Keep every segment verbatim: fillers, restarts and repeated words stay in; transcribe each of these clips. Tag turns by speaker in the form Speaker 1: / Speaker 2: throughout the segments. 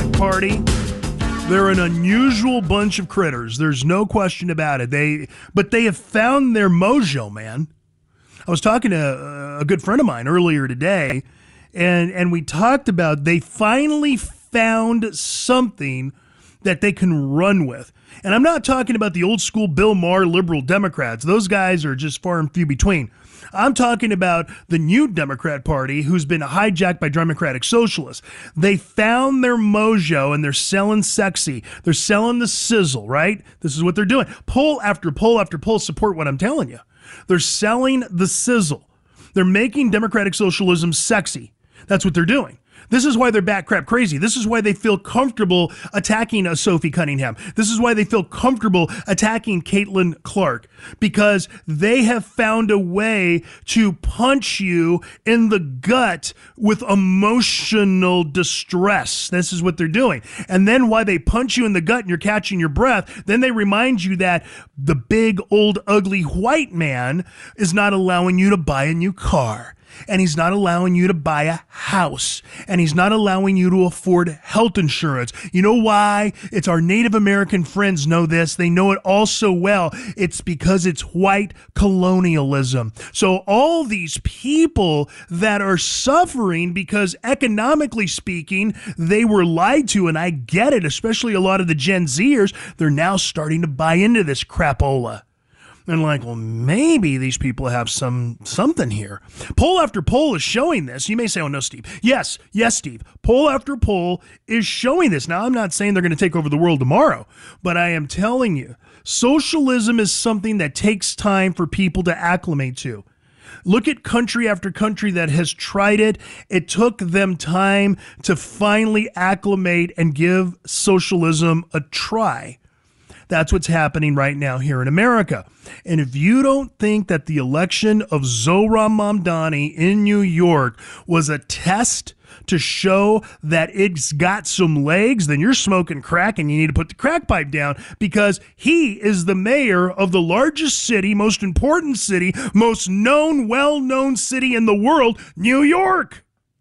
Speaker 1: Democrat Party, they're an unusual bunch of critters. There's no question about it. They, but they have found their mojo, man. I was talking to a good friend of mine earlier today, and, and we talked about they finally found something that they can run with. And I'm not talking about the old school Bill Maher liberal Democrats. Those guys are just far and few between. I'm talking about the new Democrat Party who's been hijacked by Democratic Socialists. They found their mojo and they're selling sexy. They're selling the sizzle, right? This is what they're doing. Poll after poll after poll support what I'm telling you. They're selling the sizzle. They're making Democratic Socialism sexy. That's what they're doing. This is why they're bat crap crazy. This is why they feel comfortable attacking a Sophie Cunningham. This is why they feel comfortable attacking Caitlin Clark, because they have found a way to punch you in the gut with emotional distress. This is what they're doing. And then why they punch you in the gut and you're catching your breath, then they remind you that the big, old, ugly white man is not allowing you to buy a new car. And he's not allowing you to buy a house. And he's not allowing you to afford health insurance. You know why? It's our Native American friends know this. They know it all so well. It's because it's white colonialism. So all these people that are suffering because economically speaking, they were lied to, and I get it, especially a lot of the Gen Zers, they're now starting to buy into this crapola. And like, well, maybe these people have some something here. Poll after poll is showing this. You may say, oh, no, Steve. Yes, yes, Steve. Poll after poll is showing this. Now, I'm not saying they're going to take over the world tomorrow, but I am telling you, socialism is something that takes time for people to acclimate to. Look at country after country that has tried it. It took them time to finally acclimate and give socialism a try. That's what's happening right now here in America. And if you don't think that the election of Zohran Mamdani in New York was a test to show that it's got some legs, then you're smoking crack and you need to put the crack pipe down, because he is the mayor of the largest city, most important city, most known, well-known city in the world, New York.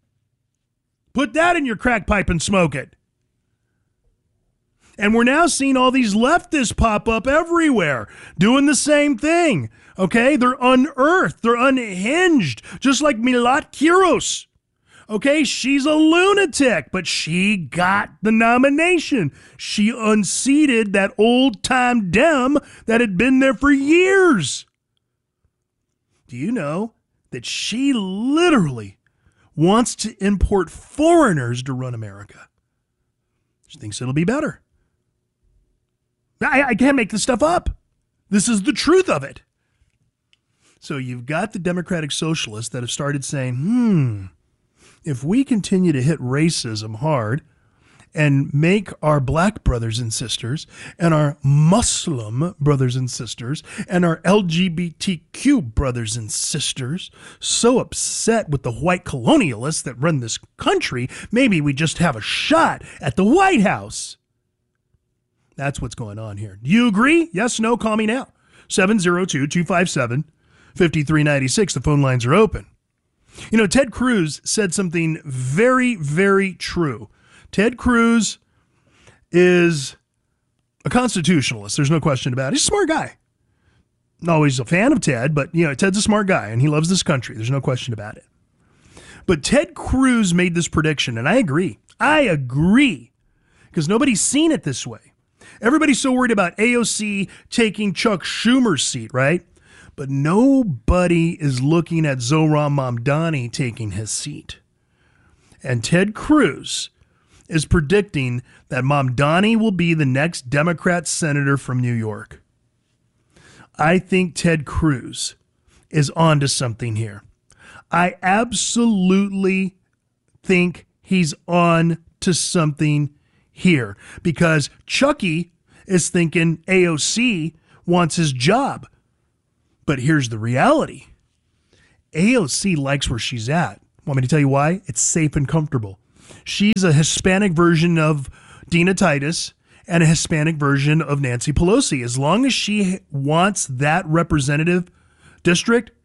Speaker 1: Put that in your crack pipe and smoke it. And we're now seeing all these leftists pop up everywhere doing the same thing. Okay, they're unearthed, they're unhinged, just like Milat Kiros. Okay, she's a lunatic, but she got the nomination. She unseated that old-time Dem that had been there for years. Do you know that she literally wants to import foreigners to run America? She thinks it'll be better. I, I can't make this stuff up. This is the truth of it. So you've got the Democratic Socialists that have started saying, hmm, if we continue to hit racism hard and make our black brothers and sisters and our Muslim brothers and sisters and our L G B T Q brothers and sisters so upset with the white colonialists that run this country, maybe we just have a shot at the White House. That's what's going on here. Do you agree? Yes, no, call me now. seven oh two, two five seven, five three nine six. The phone lines are open. You know, Ted Cruz said something very, very true. Ted Cruz is a constitutionalist. There's no question about it. He's a smart guy. Not always a fan of Ted, but, you know, Ted's a smart guy, and he loves this country. There's no question about it. But Ted Cruz made this prediction, and I agree. I agree, because nobody's seen it this way. Everybody's so worried about A O C taking Chuck Schumer's seat, right? But nobody is looking at Zohran Mamdani taking his seat. And Ted Cruz is predicting that Mamdani will be the next Democrat senator from New York. I think Ted Cruz is onto something here. I absolutely think he's on to something here, because Chucky is thinking A O C wants his job. But here's the reality. A O C likes where she's at. Want me to tell you why? It's safe and comfortable. She's a Hispanic version of Dina Titus and a Hispanic version of Nancy Pelosi. As long as she wants that representative district,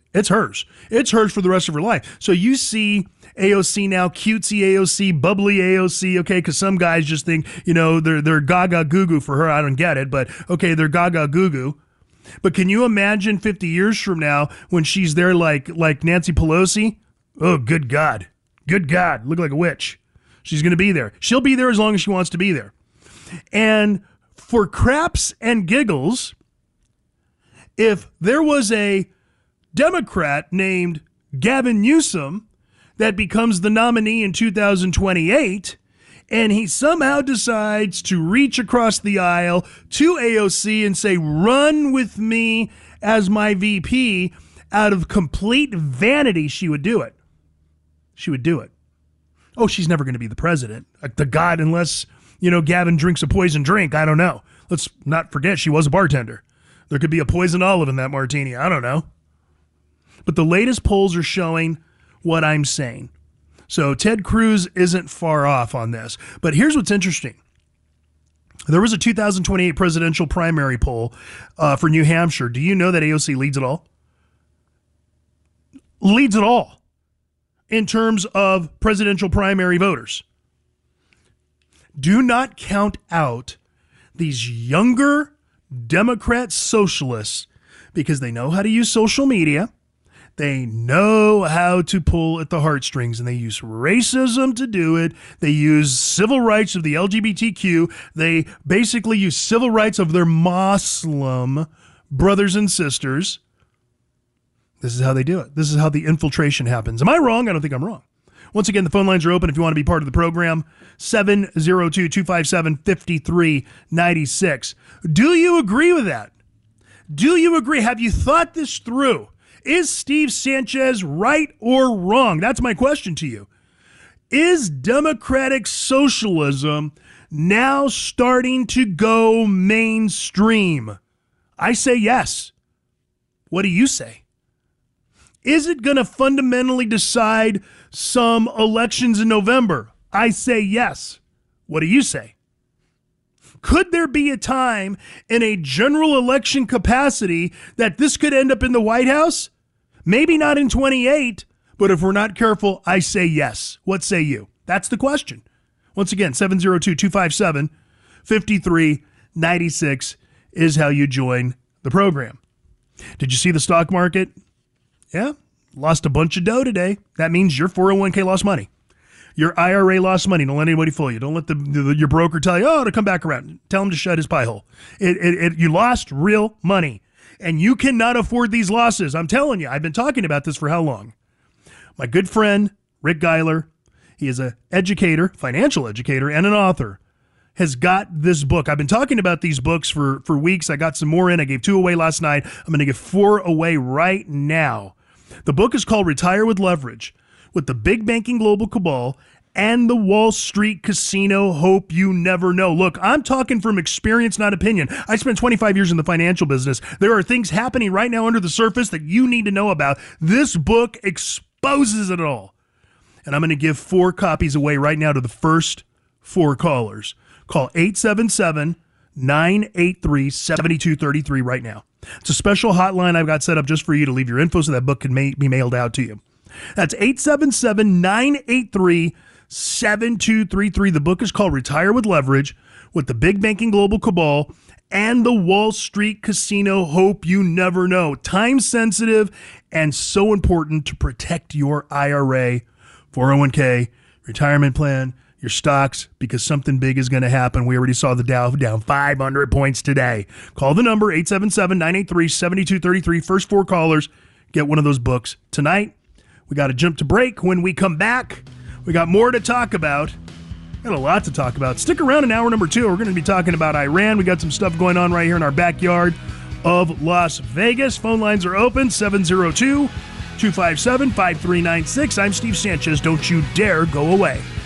Speaker 1: It's hers. It's hers for the rest of her life. So you see A O C now, cutesy A O C, bubbly A O C, okay, because some guys just think, you know, they're, they're gaga goo-goo for her. I don't get it, but okay, they're gaga goo-goo. But can you imagine fifty years from now when she's there like like Nancy Pelosi? Oh, good God. Good God. Look like a witch. She's going to be there. She'll be there as long as she wants to be there. And for craps and giggles, if there was a Democrat named Gavin Newsom that becomes the nominee in two thousand twenty-eight, and he somehow decides to reach across the aisle to A O C and say, run with me as my V P, out of complete vanity, she would do it. She would do it. Oh, she's never going to be the president. The God, unless, you know, Gavin drinks a poison drink. I don't know. Let's not forget she was a bartender. There could be a poison olive in that martini. I don't know. But the latest polls are showing what I'm saying. So Ted Cruz isn't far off on this. But here's what's interesting. There was a two thousand twenty-eight presidential primary poll uh, for New Hampshire. Do you know that A O C leads it all? Leads it all in terms of presidential primary voters. Do not count out these younger Democrat socialists because they know how to use social media. They know how to pull at the heartstrings, and they use racism to do it. They use civil rights of the L G B T Q. They basically use civil rights of their Muslim brothers and sisters. This is how they do it. This is how the infiltration happens. Am I wrong? I don't think I'm wrong. Once again, the phone lines are open if you want to be part of the program. seven oh two, two five seven, five three nine six. Do you agree with that? Do you agree? Have you thought this through? Is Steve Sanchez right or wrong? That's my question to you. Is democratic socialism now starting to go mainstream? I say yes. What do you say? Is it going to fundamentally decide some elections in November? I say yes. What do you say? Could there be a time in a general election capacity that this could end up in the White House? Maybe not in twenty-eight, but if we're not careful, I say yes. What say you? That's the question. Once again, seven oh two, two five seven, five three nine six is how you join the program. Did you see the stock market? Yeah, lost a bunch of dough today. That means your four oh one k lost money. Your I R A lost money. Don't let anybody fool you. Don't let the, the your broker tell you, oh, to come back around. Tell him to shut his pie hole. It, it, it, you lost real money, and you cannot afford these losses. I'm telling you, I've been talking about this for how long? My good friend, Rick Geiler, he is an educator, financial educator, and an author, has got this book. I've been talking about these books for, for weeks. I got some more in. I gave two away last night. I'm going to give four away right now. The book is called Retire with Leverage. With the big banking global cabal and the Wall Street casino hope you never know. Look, I'm talking from experience, not opinion. I spent twenty-five years in the financial business. There are things happening right now under the surface that you need to know about. This book exposes it all. And I'm going to give four copies away right now to the first four callers. Call eight seven seven, nine eight three, seven two three three right now. It's a special hotline I've got set up just for you to leave your info so that book can ma- be mailed out to you. That's eight seven seven, nine eight three, seven two three three. The book is called Retire with Leverage, with the big banking global cabal and the Wall Street casino hope you never know. Time sensitive and so important to protect your I R A, four oh one k, retirement plan, your stocks, because something big is going to happen. We already saw the Dow down five hundred points today. Call the number eight seven seven, nine eight three, seven two three three. First four callers get one of those books tonight. We got to jump to break. When we come back, we got more to talk about. Got a lot to talk about. Stick around in hour number two. We're going to be talking about Iran. We got some stuff going on right here in our backyard of Las Vegas. Phone lines are open, seven oh two, two five seven, five three nine six. I'm Steve Sanchez. Don't you dare go away.